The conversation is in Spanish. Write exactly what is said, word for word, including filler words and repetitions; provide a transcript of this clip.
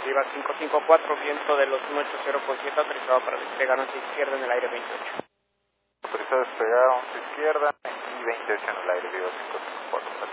arriba cinco cinco cuatro, viento del ocho cero por siete, autorizado para despegar once izquierda en el aire veintiocho. Autorizado a despegar once izquierda y veintiocho en el aire, vivo cinco cinco cuatro.